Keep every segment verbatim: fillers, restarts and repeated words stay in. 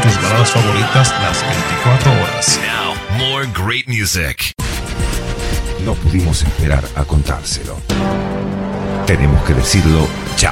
tus baladas favoritas las veinticuatro horas. Now, more great music. No pudimos esperar a contárselo. Tenemos que decirlo ya.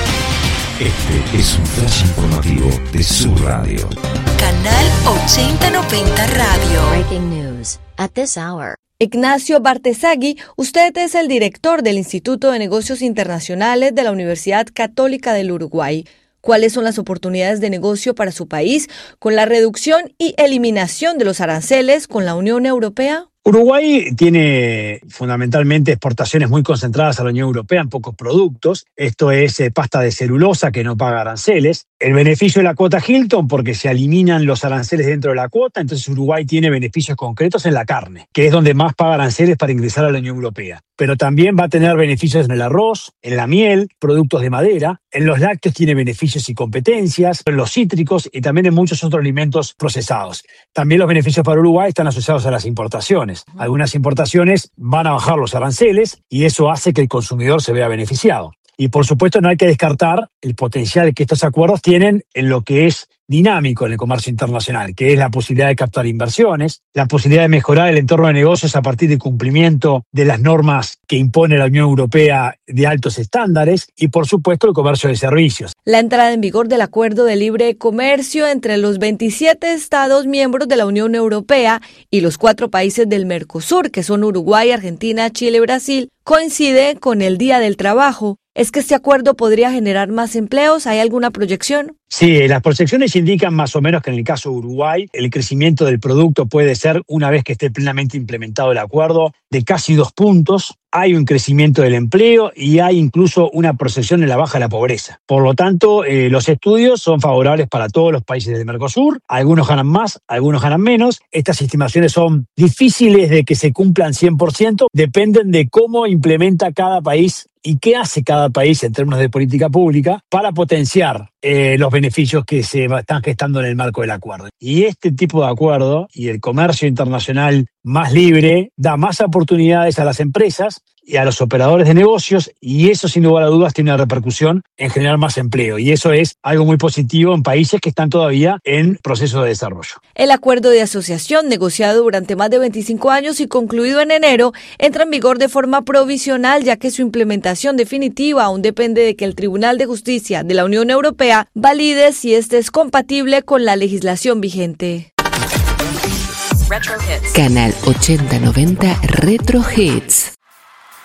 Este es un flash informativo de su radio. Canal ochenta noventa Radio. Breaking news at this hour. Ignacio Bartesagui, usted es el director del Instituto de Negocios Internacionales de la Universidad Católica del Uruguay. ¿Cuáles son las oportunidades de negocio para su país con la reducción y eliminación de los aranceles con la Unión Europea? Uruguay tiene fundamentalmente exportaciones muy concentradas a la Unión Europea en pocos productos. Esto es eh, pasta de celulosa que no paga aranceles. El beneficio de la cuota Hilton porque se eliminan los aranceles dentro de la cuota, entonces Uruguay tiene beneficios concretos en la carne, que es donde más paga aranceles para ingresar a la Unión Europea. Pero también va a tener beneficios en el arroz, en la miel, productos de madera, en los lácteos tiene beneficios y competencias, en los cítricos y también en muchos otros alimentos procesados. También los beneficios para Uruguay están asociados a las importaciones. Algunas importaciones van a bajar los aranceles y eso hace que el consumidor se vea beneficiado. Y por supuesto no hay que descartar el potencial que estos acuerdos tienen en lo que es dinámico en el comercio internacional, que es la posibilidad de captar inversiones, la posibilidad de mejorar el entorno de negocios a partir del cumplimiento de las normas que impone la Unión Europea de altos estándares y, por supuesto, el comercio de servicios. La entrada en vigor del Acuerdo de Libre Comercio entre los veintisiete Estados miembros de la Unión Europea y los cuatro países del Mercosur, que son Uruguay, Argentina, Chile y Brasil, coincide con el Día del Trabajo. ¿Es que este acuerdo podría generar más empleos? ¿Hay alguna proyección? Sí, las proyecciones indican más o menos que en el caso de Uruguay el crecimiento del producto puede ser, una vez que esté plenamente implementado el acuerdo, de casi dos puntos. Hay un crecimiento del empleo y hay incluso una proyección en la baja de la pobreza. Por lo tanto, eh, los estudios son favorables para todos los países del Mercosur. Algunos ganan más, algunos ganan menos. Estas estimaciones son difíciles de que se cumplan cien por ciento. Dependen de cómo implementa cada país y qué hace cada país en términos de política pública para potenciar eh, los beneficios que se están gestando en el marco del acuerdo. Y este tipo de acuerdo y el comercio internacional más libre da más oportunidades a las empresas y a los operadores de negocios, y eso sin lugar a dudas tiene una repercusión en generar más empleo, y eso es algo muy positivo en países que están todavía en proceso de desarrollo. El acuerdo de asociación, negociado durante más de veinticinco años y concluido en enero, entra en vigor de forma provisional, ya que su implementación definitiva aún depende de que el Tribunal de Justicia de la Unión Europea valide si este es compatible con la legislación vigente. Retro Hits. Canal ochenta noventa Retro Hits.